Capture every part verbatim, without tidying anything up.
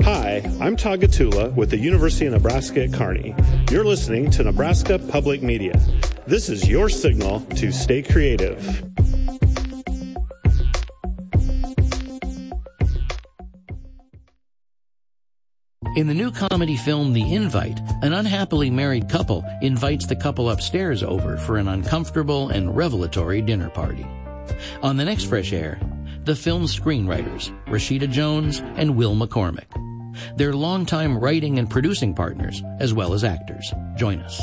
Hi, I'm Todd Gatula with the University of Nebraska at Kearney. You're listening to Nebraska Public Media. This is your signal to stay creative. In the new comedy film The Invite, an unhappily married couple invites the couple upstairs over for an uncomfortable and revelatory dinner party. On the next Fresh Air, the film's screenwriters, Rashida Jones and Will McCormick. They're longtime writing and producing partners, as well as actors. Join us.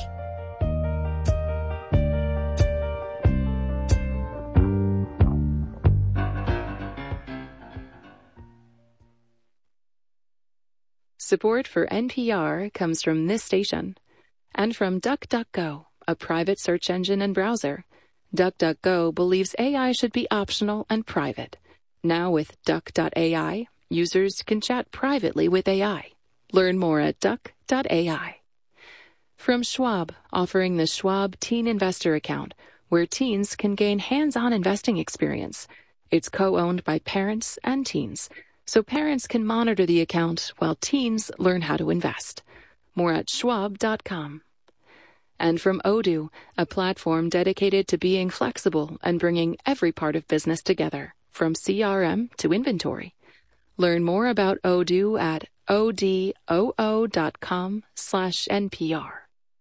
Support for N P R comes from this station and from DuckDuckGo, a private search engine and browser. DuckDuckGo believes A I should be optional and private. Now with Duck dot A I, users can chat privately with A I. Learn more at Duck dot A I. From Schwab, offering the Schwab Teen Investor Account, where teens can gain hands-on investing experience. It's co-owned by parents and teens, so parents can monitor the account while teens learn how to invest. More at schwab dot com. And from Odoo, a platform dedicated to being flexible and bringing every part of business together, from C R M to inventory. Learn more about Odoo at odoo dot com slash N P R.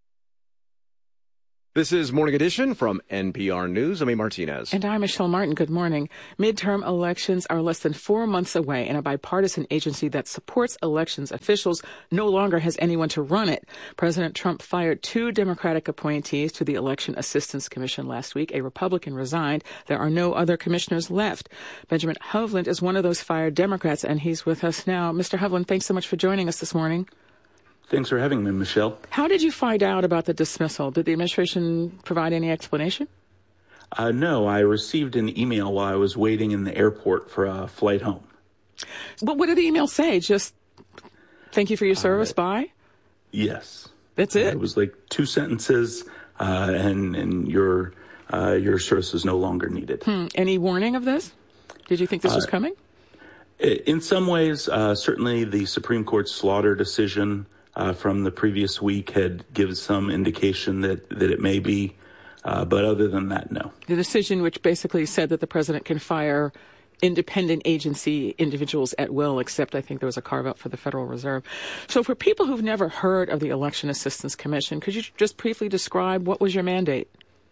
This is Morning Edition from N P R News. I'm A. Martinez. And I'm Michelle Martin. Good morning. Midterm elections are less than four months away, and a bipartisan agency that supports elections officials no longer has anyone to run it. President Trump fired two Democratic appointees to the Election Assistance Commission last week. A Republican resigned. There are no other commissioners left. Benjamin Hovland is one of those fired Democrats, and he's with us now. Mister Hovland, thanks so much for joining us this morning. Thanks for having me, Michelle. How did you find out about the dismissal? Did the administration provide any explanation? Uh, no, I received an email while I was waiting in the airport for a flight home. Well, what did the email say? Just thank you for your service, uh, bye? Yes. That's it? Uh, it was like two sentences, uh, and, and your uh, your service is no longer needed. Hmm. Any warning of this? Did you think this uh, was coming? In some ways, uh, certainly the Supreme Court's Slaughter decision Uh, from the previous week had given some indication that, that it may be, uh, but other than that, no. The decision which basically said that the president can fire independent agency individuals at will, except I think there was a carve-out for the Federal Reserve. So for people who've never heard of the Election Assistance Commission, could you just briefly describe what was your mandate?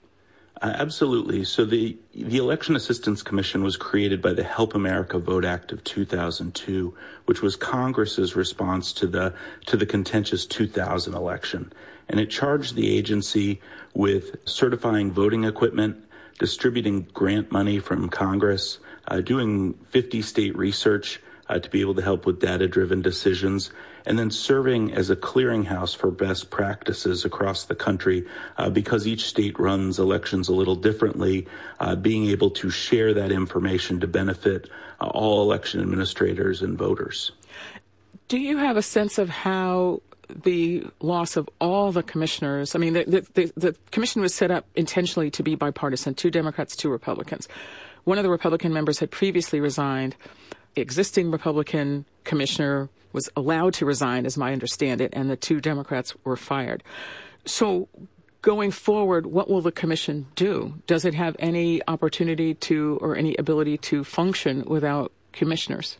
Uh, absolutely. So the the Election Assistance Commission was created by the Help America Vote Act of two thousand two, which was Congress's response to the to the contentious two thousand election. And it charged the agency with certifying voting equipment, distributing grant money from Congress, uh, doing fifty state research uh, to be able to help with data-driven decisions, and then serving as a clearinghouse for best practices across the country, uh, because each state runs elections a little differently, uh, being able to share that information to benefit uh, all election administrators and voters. Do you have a sense of how the loss of all the commissioners, I mean, the, the, the, the commission was set up intentionally to be bipartisan, two Democrats, two Republicans. One of the Republican members had previously resigned. The existing Republican commissioner was allowed to resign, as I understand it, and the two Democrats were fired. So going forward, what will the commission do? Does it have any opportunity to or any ability to function without commissioners?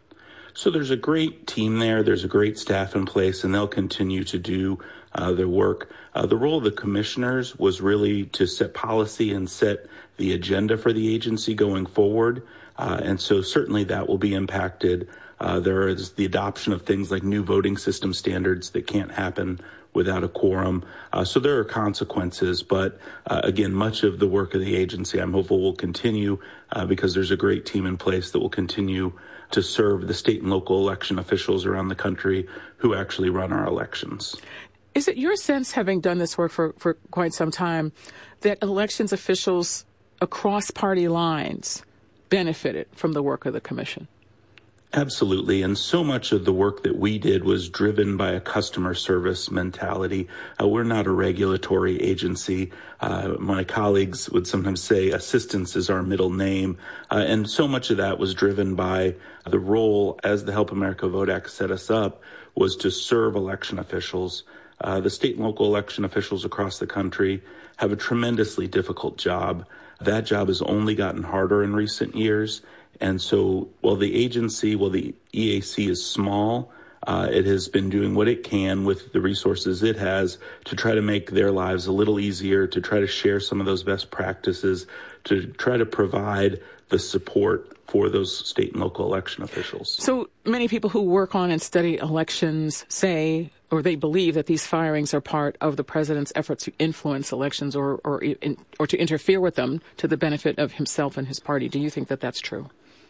So there's a great team there. There's a great staff in place, and they'll continue to do uh, their work. Uh, the role of the commissioners was really to set policy and set the agenda for the agency going forward. Uh, and so certainly that will be impacted. Uh, there is the adoption of things like new voting system standards that can't happen without a quorum. Uh, so there are consequences. But uh, again, much of the work of the agency, I'm hopeful, will continue uh, because there's a great team in place that will continue to serve the state and local election officials around the country who actually run our elections. Is it your sense, having done this work for, for quite some time, that elections officials across party lines benefited from the work of the commission? Absolutely. And so much of the work that we did was driven by a customer service mentality. Uh, we're not a regulatory agency. Uh, my colleagues would sometimes say assistance is our middle name. Uh, and so much of that was driven by the role, as the Help America Vote Act set us up, was to serve election officials. Uh, the state and local election officials across the country have a tremendously difficult job. That job has only gotten harder in recent years. And so while the agency, while the E A C is small, uh, it has been doing what it can with the resources it has to try to make their lives a little easier, to try to share some of those best practices, to try to provide the support for those state and local election officials. So many people who work on and study elections say, or they believe, that these firings are part of the president's efforts to influence elections or or, in, or to interfere with them to the benefit of himself and his party. Do you think that that's true?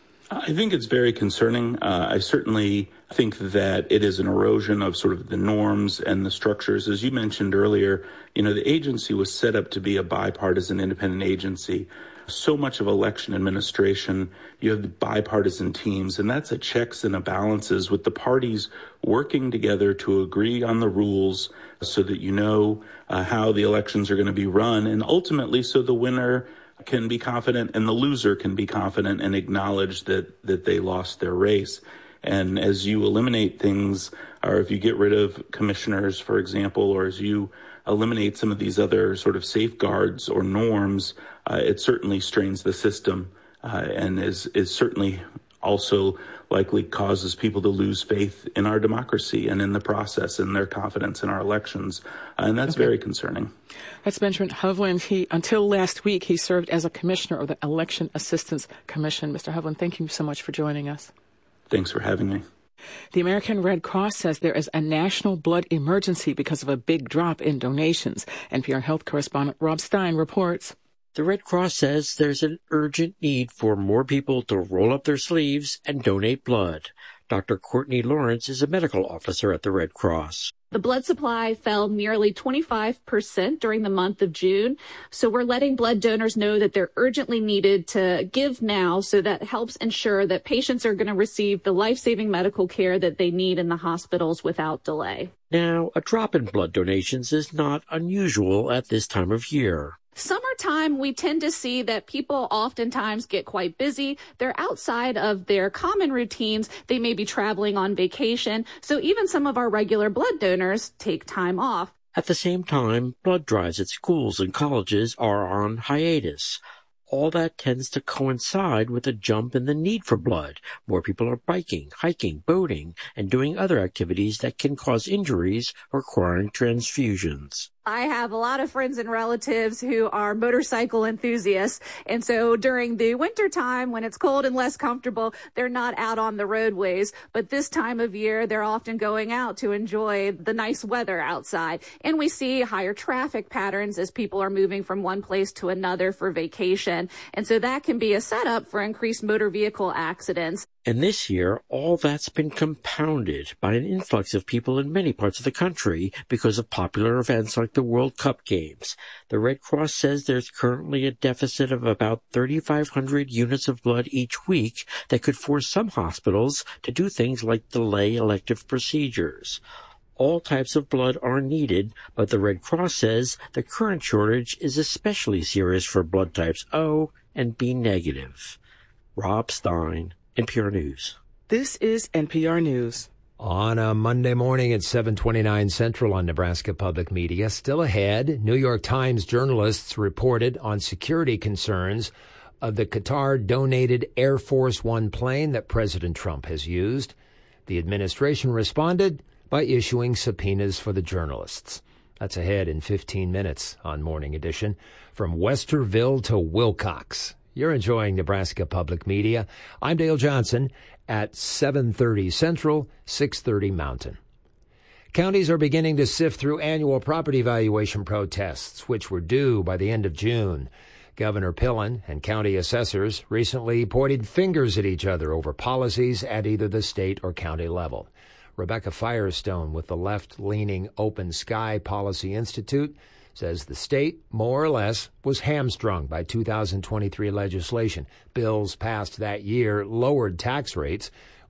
I think it's very concerning. Uh, I certainly think that it is an erosion of sort of the norms and the structures. As you mentioned earlier, you know, the agency was set up to be a bipartisan independent agency. So much of election administration, you have the bipartisan teams, and that's a checks and a balances with the parties working together to agree on the rules so that you know uh, how the elections are going to be run, and ultimately so the winner can be confident and the loser can be confident and acknowledge that, that they lost their race. And as you eliminate things, or if you get rid of commissioners, for example, or as you eliminate some of these other sort of safeguards or norms, uh, it certainly strains the system uh, and is, is certainly also likely causes people to lose faith in our democracy and in the process and their confidence in our elections. Uh, and that's okay. Very concerning. That's Benjamin Hovland. He, until last week, he served as a commissioner of the Election Assistance Commission. Mister Hovland, thank you so much for joining us. Thanks for having me. The American Red Cross says there is a national blood emergency because of a big drop in donations. N P R health correspondent Rob Stein reports. The Red Cross says there's an urgent need for more people to roll up their sleeves and donate blood. Doctor Courtney Lawrence is a medical officer at the Red Cross. The blood supply fell nearly twenty-five percent during the month of June. So we're letting blood donors know that they're urgently needed to give now, so that helps ensure that patients are going to receive the life-saving medical care that they need in the hospitals without delay. Now, a drop in blood donations is not unusual at this time of year. Summertime, we tend to see that people oftentimes get quite busy. They're outside of their common routines. They may be traveling on vacation. So even some of our regular blood donors take time off. At the same time, blood drives at schools and colleges are on hiatus. All that tends to coincide with a jump in the need for blood. More people are biking, hiking, boating, and doing other activities that can cause injuries requiring transfusions. I have a lot of friends and relatives who are motorcycle enthusiasts. And so during the winter time, when it's cold and less comfortable, they're not out on the roadways. But this time of year, they're often going out to enjoy the nice weather outside. And we see higher traffic patterns as people are moving from one place to another for vacation. And so that can be a setup for increased motor vehicle accidents. And this year, all that's been compounded by an influx of people in many parts of the country because of popular events like the World Cup games. The Red Cross says there's currently a deficit of about thirty-five hundred units of blood each week that could force some hospitals to do things like delay elective procedures. All types of blood are needed, but the Red Cross says the current shortage is especially serious for blood types O and B negative. Rob Stein, N P R News. This is N P R News. On a Monday morning at seven twenty-nine Central on Nebraska Public Media. Still ahead, New York Times journalists reported on security concerns of the Qatar-donated Air Force One plane that President Trump has used. The administration responded by issuing subpoenas for the journalists. That's ahead in fifteen minutes on Morning Edition. From Westerville to Wilcox. You're enjoying Nebraska Public Media. I'm Dale Johnson at seven thirty Central, six thirty Mountain. Counties are beginning to sift through annual property valuation protests, which were due by the end of June. Governor Pillen and county assessors recently pointed fingers at each other over policies at either the state or county level. Rebecca Firestone with the left-leaning Open Sky Policy Institute says the state, more or less, was hamstrung by two thousand twenty-three legislation. Bills passed that year lowered tax rates,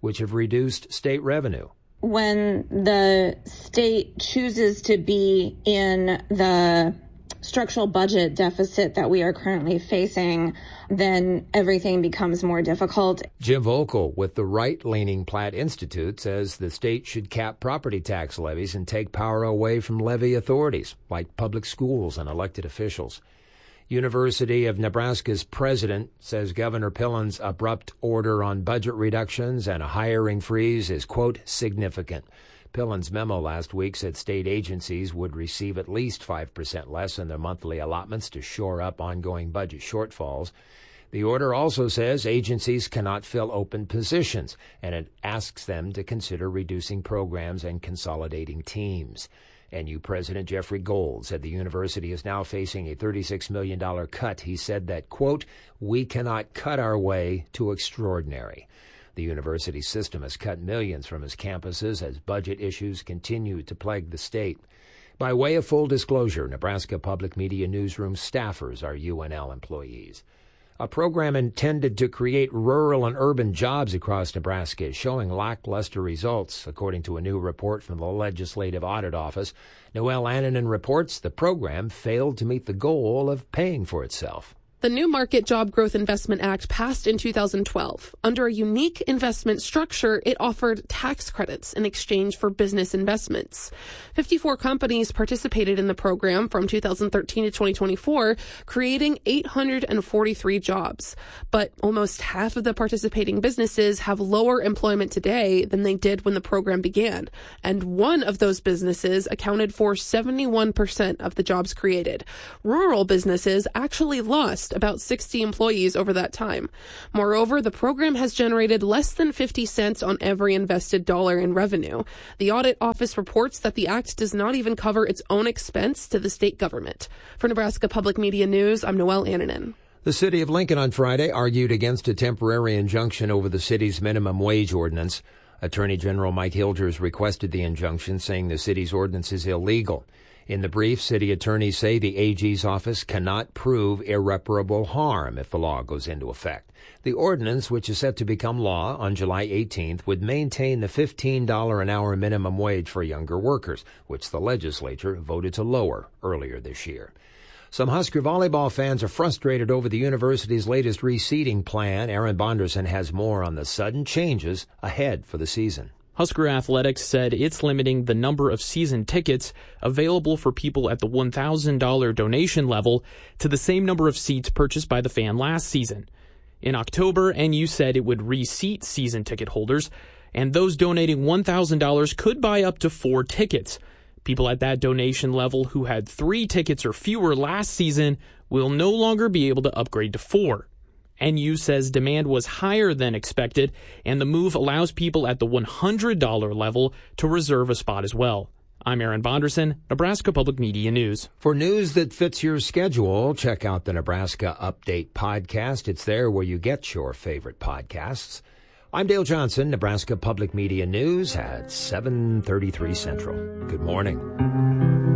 which have reduced state revenue. When the state chooses to be in the structural budget deficit that we are currently facing, then everything becomes more difficult. Jim Volkel with the right-leaning Platt Institute says the state should cap property tax levies and take power away from levy authorities like public schools and elected officials. University of Nebraska's president says Governor Pillen's abrupt order on budget reductions and a hiring freeze is, quote, significant. Pillen's memo last week said state agencies would receive at least five percent less in their monthly allotments to shore up ongoing budget shortfalls. The order also says agencies cannot fill open positions, and it asks them to consider reducing programs and consolidating teams. N U President Jeffrey Gold said the university is now facing a thirty-six million dollars cut. He said that, quote, we cannot cut our way to extraordinary. The university system has cut millions from its campuses as budget issues continue to plague the state. By way of full disclosure, Nebraska Public Media Newsroom staffers are U N L employees. A program intended to create rural and urban jobs across Nebraska is showing lackluster results, according to a new report from the Legislative Audit Office. Noelle Annanen reports the program failed to meet the goal of paying for itself. The New Market Job Growth Investment Act passed in two thousand twelve. Under a unique investment structure, it offered tax credits in exchange for business investments. fifty-four companies participated in the program from two thousand thirteen to twenty twenty-four, creating eight hundred forty-three jobs. But almost half of the participating businesses have lower employment today than they did when the program began. And one of those businesses accounted for seventy-one percent of the jobs created. Rural businesses actually lost about sixty employees over that time. Moreover, the program has generated less than fifty cents on every invested dollar in revenue. The audit office reports that the act does not even cover its own expense to the state government. For Nebraska Public Media News, I'm Noelle Annanen. The city of Lincoln on Friday argued against a temporary injunction over the city's minimum wage ordinance. Attorney General Mike Hilgers requested the injunction, saying the city's ordinance is illegal. In the brief, city attorneys say the A G's office cannot prove irreparable harm if the law goes into effect. The ordinance, which is set to become law on July eighteenth, would maintain the fifteen dollars an hour minimum wage for younger workers, which the legislature voted to lower earlier this year. Some Husker volleyball fans are frustrated over the university's latest reseeding plan. Aaron Bonderson has more on the sudden changes ahead for the season. Husker Athletics said it's limiting the number of season tickets available for people at the one thousand dollars donation level to the same number of seats purchased by the fan last season. In October, N U said it would reseat season ticket holders, and those donating one thousand dollars could buy up to four tickets. People at that donation level who had three tickets or fewer last season will no longer be able to upgrade to four. N U says demand was higher than expected, and the move allows people at the one hundred dollars level to reserve a spot as well. I'm Aaron Bonderson, Nebraska Public Media News. For news that fits your schedule, check out the Nebraska Update podcast. It's there where you get your favorite podcasts. I'm Dale Johnson, Nebraska Public Media News at seven thirty-three Central. Good morning.